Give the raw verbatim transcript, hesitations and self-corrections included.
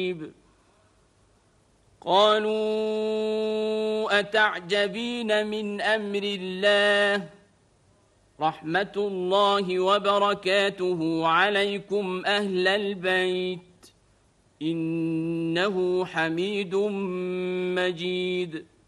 قالوا أتعجبين من أمر الله رحمة الله وبركاته عليكم أهل البيت إنه حميد مجيد